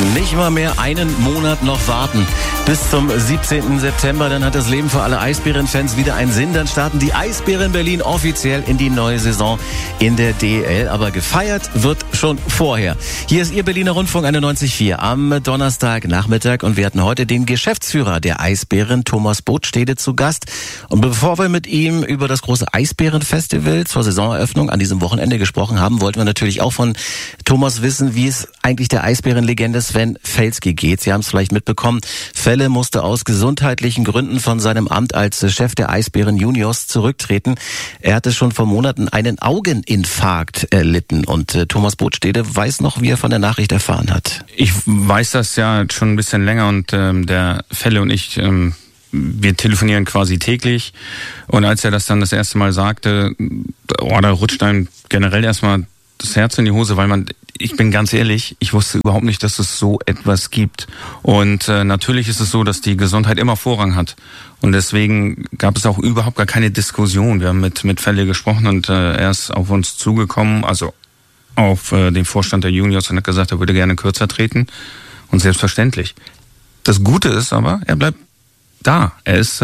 Nicht mal mehr einen Monat noch warten. Bis zum 17. September, dann hat das Leben für alle Eisbären-Fans wieder einen Sinn. Dann starten die Eisbären Berlin offiziell in die neue Saison in der DEL. Aber gefeiert wird schon vorher. Hier ist Ihr Berliner Rundfunk 91.4 am Donnerstagnachmittag. Und wir hatten heute den Geschäftsführer der Eisbären, Thomas Botstede, zu Gast. Und bevor wir mit ihm über das große Eisbären-Festival zur Saisoneröffnung an diesem Wochenende gesprochen haben, wollten wir natürlich auch von Thomas wissen, wie es eigentlich der Eisbärenlegende Sven Felski geht. Sie haben es vielleicht mitbekommen. Felle musste aus gesundheitlichen Gründen von seinem Amt als Chef der Eisbären Juniors zurücktreten. Er hatte schon vor Monaten einen Augeninfarkt erlitten. Und Thomas Botstede weiß noch, wie er von der Nachricht erfahren hat. Ich weiß das ja schon ein bisschen länger und der Felle und ich, wir telefonieren quasi täglich. Und als er das dann das erste Mal sagte, da rutscht einem generell erstmal das Herz in die Hose, weil ich bin ganz ehrlich, ich wusste überhaupt nicht, dass es so etwas gibt. Und natürlich ist es so, dass die Gesundheit immer Vorrang hat. Und deswegen gab es auch überhaupt gar keine Diskussion. Wir haben mit Felle gesprochen und er ist auf uns zugekommen, also auf den Vorstand der Juniors, und hat gesagt, er würde gerne kürzer treten. Und selbstverständlich. Das Gute ist aber, er bleibt da. Er ist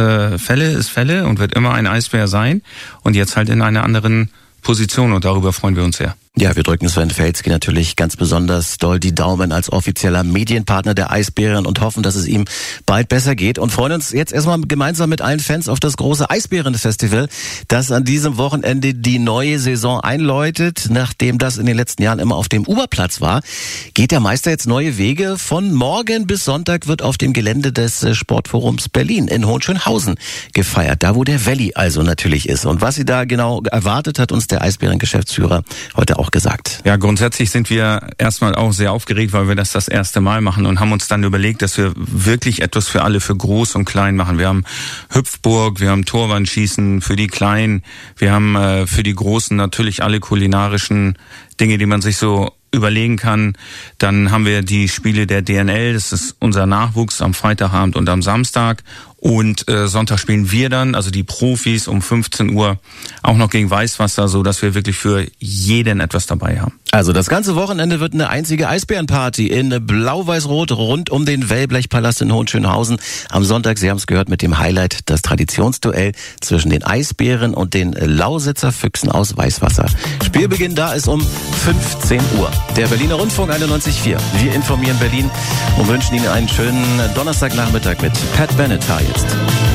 Felle und wird immer ein Eisbär sein. Und jetzt halt in einer anderen Position, und darüber freuen wir uns sehr. Ja, wir drücken Sven Felski natürlich ganz besonders doll die Daumen als offizieller Medienpartner der Eisbären und hoffen, dass es ihm bald besser geht, und freuen uns jetzt erstmal gemeinsam mit allen Fans auf das große Eisbären-Festival, das an diesem Wochenende die neue Saison einläutet. Nachdem das in den letzten Jahren immer auf dem Uberplatz war, geht der Meister jetzt neue Wege. Von morgen bis Sonntag wird auf dem Gelände des Sportforums Berlin in Hohenschönhausen gefeiert, da wo der Valley also natürlich ist. Und was sie da genau erwartet, hat uns der Eisbären-Geschäftsführer heute auch gesagt. Ja, grundsätzlich sind wir erstmal auch sehr aufgeregt, weil wir das erste Mal machen, und haben uns dann überlegt, dass wir wirklich etwas für alle, für Groß und Klein machen. Wir haben Hüpfburg, wir haben Torwandschießen für die Kleinen, wir haben für die Großen natürlich alle kulinarischen Dinge, die man sich so überlegen kann. Dann haben wir die Spiele der DNL, das ist unser Nachwuchs, am Freitagabend und am Samstag. Und Sonntag spielen wir dann, also die Profis, um 15 Uhr auch noch gegen Weißwasser, so dass wir wirklich für jeden etwas dabei haben. Also das ganze Wochenende wird eine einzige Eisbärenparty in Blau-Weiß-Rot rund um den Wellblechpalast in Hohenschönhausen. Am Sonntag, Sie haben es gehört, mit dem Highlight das Traditionsduell zwischen den Eisbären und den Lausitzer Füchsen aus Weißwasser. Spielbeginn da ist um 15 Uhr. Der Berliner Rundfunk 91.4. Wir informieren Berlin und wünschen Ihnen einen schönen Donnerstagnachmittag mit Pat Benatar jetzt.